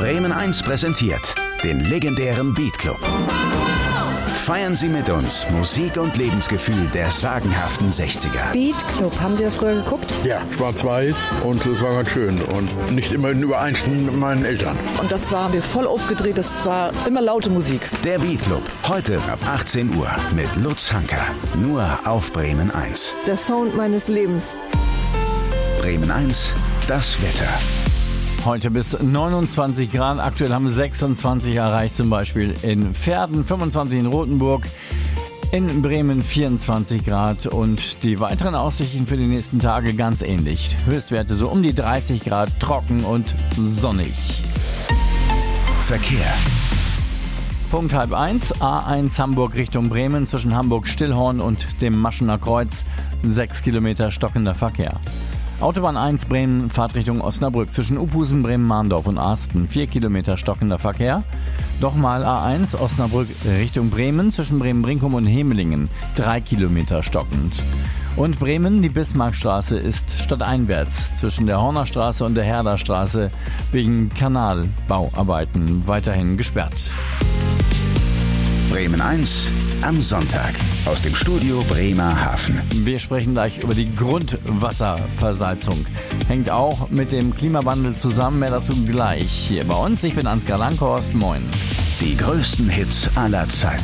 Bremen 1 präsentiert den legendären Beat Club. Feiern Sie mit uns Musik und Lebensgefühl der sagenhaften 60er. Beat Club, haben Sie das früher geguckt? Ja, schwarz-weiß und es war ganz schön und nicht immer in Übereinstimmung mit meinen Eltern. Und das war mir voll aufgedreht, das war immer laute Musik. Der Beat Club, heute ab 18 Uhr mit Lutz Hanker. Nur auf Bremen 1. Der Sound meines Lebens. Bremen 1, das Wetter. Heute bis 29 Grad, aktuell haben wir 26 erreicht, zum Beispiel in Verden, 25 in Rothenburg, in Bremen 24 Grad und die weiteren Aussichten für die nächsten Tage ganz ähnlich. Höchstwerte so um die 30 Grad, trocken und sonnig. Verkehr. Punkt 12:30, A1 Hamburg Richtung Bremen zwischen Hamburg-Stillhorn und dem Maschener Kreuz, 6 Kilometer stockender Verkehr. Autobahn 1 Bremen, Fahrtrichtung Osnabrück zwischen Uphusen, Bremen-Mahndorf und Arsten, 4 Kilometer stockender Verkehr. Nochmal A1 Osnabrück Richtung Bremen zwischen Bremen-Brinkum und Hemelingen, 3 Kilometer stockend. Und Bremen, die Bismarckstraße ist stadteinwärts zwischen der Hornerstraße und der Herderstraße wegen Kanalbauarbeiten weiterhin gesperrt. Bremen 1 am Sonntag aus dem Studio Bremerhaven. Wir sprechen gleich über die Grundwasserversalzung. Hängt auch mit dem Klimawandel zusammen, mehr dazu gleich hier bei uns. Ich bin Ansgar Langhorst, moin. Die größten Hits aller Zeiten.